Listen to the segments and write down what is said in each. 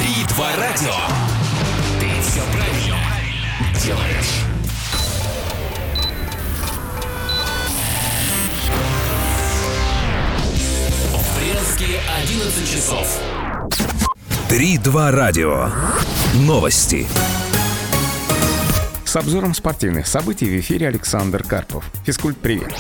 Битва радио. Ты все правильно делаешь. В Брянске 11 часов. 3-2 радио. Новости. С обзором спортивных событий в эфире Александр Карпов. Физкульт-привет.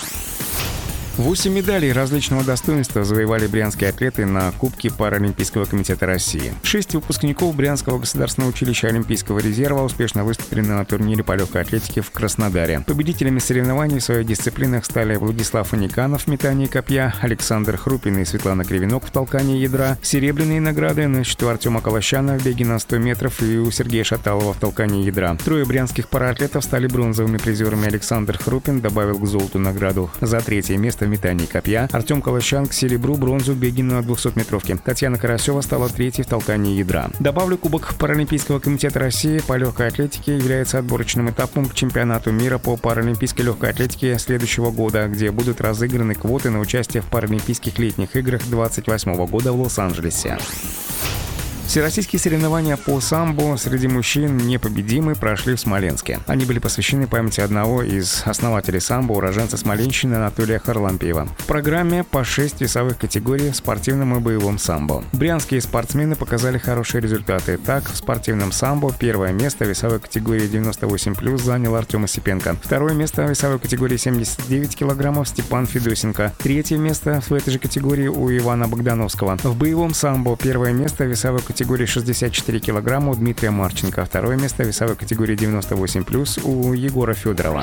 8 медалей различного достоинства завоевали брянские атлеты на Кубке Паралимпийского комитета России. 6 выпускников Брянского государственного училища Олимпийского резерва успешно выступили на турнире по легкой атлетике в Краснодаре. Победителями соревнований в своих дисциплинах стали Владислав Аниканов в метании копья, Александр Хрупин и Светлана Кривенок в толкании ядра. Серебряные награды на счету Артема Колощана в беге на 100 метров и у Сергея Шаталова в толкании ядра. 3 брянских параатлетов стали бронзовыми призерами. Александр Хрупин добавил к золоту награду за 3-е место в метании копья, Артем Колощан к серебру, бронзу в беге на 200-метровке. Татьяна Карасева стала 3-й в толкании ядра. Добавлю, Кубок Паралимпийского комитета России по легкой атлетике является отборочным этапом к чемпионату мира по паралимпийской легкой атлетике следующего года, где будут разыграны квоты на участие в Паралимпийских летних играх 2028 года в Лос-Анджелесе. Всероссийские соревнования по самбо среди мужчин «Непобедимый» прошли в Смоленске. Они были посвящены памяти одного из основателей самбо, уроженца Смоленщины Анатолия Харлампиева. В программе по 6 весовых категорий в спортивном и боевом самбо. Брянские спортсмены показали хорошие результаты. Так, в спортивном самбо 1-е место в весовой категории 98+, занял Артем Осипенко. 2-е место в весовой категории 79 килограммов Степан Федосенко. 3-е место в этой же категории у Ивана Богдановского. В боевом самбо 1-е место в весовой категории 64 килограмма у Дмитрия Марченко. 2-е место в весовой категории 98+, у Егора Федорова.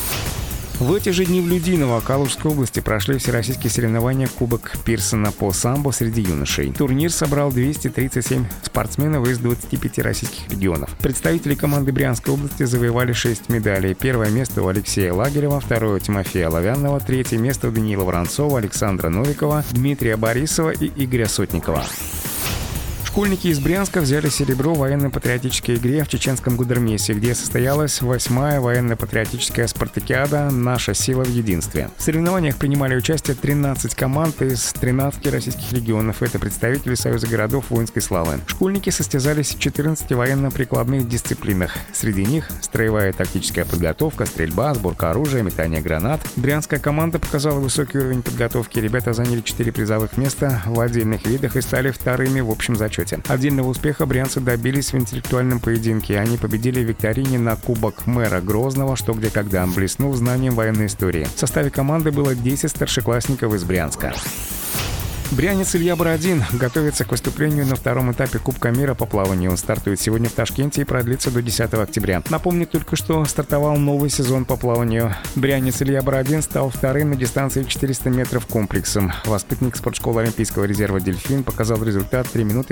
В эти же дни в Людиново, Калужской области, прошли всероссийские соревнования Кубок Пирсона по самбо среди юношей. Турнир собрал 237 спортсменов из 25 российских регионов. Представители команды Брянской области завоевали 6 медалей. 1-е место у Алексея Лагерева, 2-е у Тимофея Оловянного, 3-е место у Даниила Воронцова, Александра Новикова, Дмитрия Борисова и Игоря Сотникова. Школьники из Брянска взяли серебро в военно-патриотической игре в Чеченском Гудермесе, где состоялась 8-я военно-патриотическая спартакиада «Наша сила в единстве». В соревнованиях принимали участие 13 команд из 13 российских регионов. Это представители Союза городов воинской славы. Школьники состязались в 14 военно-прикладных дисциплинах. Среди них строевая тактическая подготовка, стрельба, сборка оружия, метание гранат. Брянская команда показала высокий уровень подготовки. Ребята заняли 4 призовых места в отдельных видах и стали 2-ми в общем зачете. Отдельного успеха брянцы добились в интеллектуальном поединке. Они победили в викторине на Кубок мэра Грозного «Что, где, когда», блеснув знанием военной истории. В составе команды было 10 старшеклассников из Брянска. Брянец Илья Бородин готовится к выступлению на 2-м этапе Кубка мира по плаванию. Он стартует сегодня в Ташкенте и продлится до 10 октября. Напомню только, что стартовал новый сезон по плаванию. Брянец Илья Бородин стал 2-м на дистанции 400 метров комплексом. Воспитанник спортшколы Олимпийского резерва «Дельфин» показал результат 3 минуты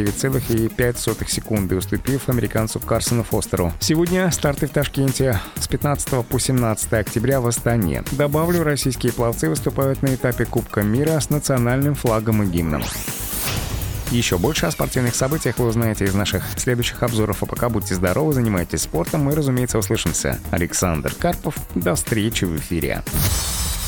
59,5 секунды, уступив американцу Карсону Фостеру. Сегодня старты в Ташкенте с 15 по 17 октября в Астане. Добавлю, российские пловцы выступают на этапе Кубка мира с национальным флагом и гимном. Еще больше о спортивных событиях вы узнаете из наших следующих обзоров. А пока будьте здоровы, занимайтесь спортом. Мы, разумеется, услышимся. Александр Карпов. До встречи в эфире.